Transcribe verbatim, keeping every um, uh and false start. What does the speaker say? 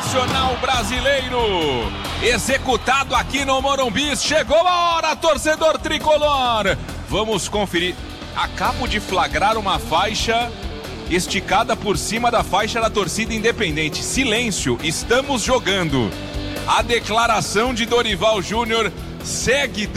Nacional Brasileiro, executado aqui no Morumbi. Chegou a hora, torcedor tricolor. Vamos conferir. Acabo de flagrar uma faixa esticada por cima da faixa da torcida independente. Silêncio, estamos jogando. A declaração de Dorival Júnior segue